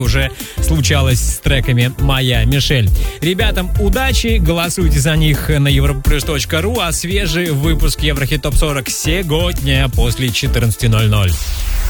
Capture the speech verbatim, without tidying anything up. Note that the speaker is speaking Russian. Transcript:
уже случалось с треками «Моя Мишель». Ребятам удачи, голосуйте за них на европлюс точка ру, а свежий выпуск Еврохит Топ сорок сегодня после четырнадцати ноль ноль.